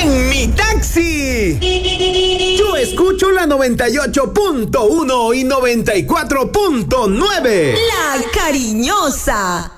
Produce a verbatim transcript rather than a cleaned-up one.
en mi taxi. Yo escucho la noventa y ocho punto uno y noventa y cuatro punto nueve. La Cariñosa.